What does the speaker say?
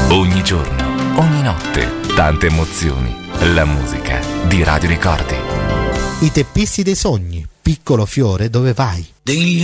Ogni giorno, ogni notte, tante emozioni. La musica di Radio Ricordi. I teppisti dei sogni, piccolo fiore dove vai. Degli